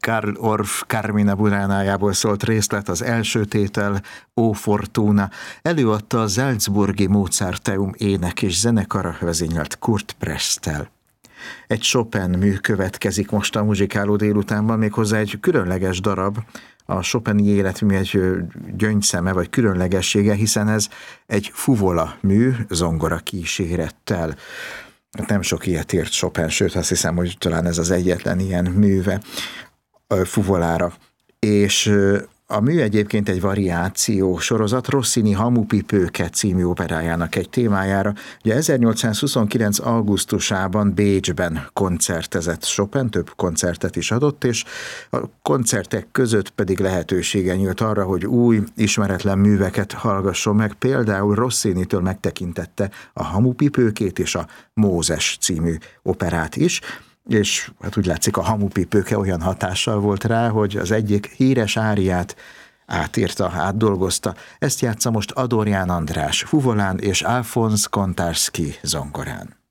Karl Orff Carmina Buránájából szólt részlet, az első tétel O Fortuna. Előadta a Salzburgi Mozarteum ének és zenekara vezényelt Kurt Prestel. Egy Chopin mű következik most a muzsikáló délutánban, méghozzá egy különleges darab, a Chopini életmű egy gyöngyszeme vagy különlegessége, hiszen ez egy fuvola mű, zongora kísérettel. Nem sok ilyet írt Chopin, sőt azt hiszem, hogy talán ez az egyetlen ilyen műve fuvolára. És a mű egyébként egy variáció sorozat Rossini Hamupipőke című operájának egy témájára. Ugye 1829. augusztusában Bécsben koncertezett Chopin, több koncertet is adott, és a koncertek között pedig lehetősége nyílt arra, hogy új, ismeretlen műveket hallgasson meg. Például Rossinitől megtekintette a Hamupipőkét és a Mózes című operát is, és hát úgy látszik, a Hamupipőke olyan hatással volt rá, hogy az egyik híres áriát átírta, átdolgozta. Ezt játsza most Adorján András fuvolán és Alfons Kontarski zongorán.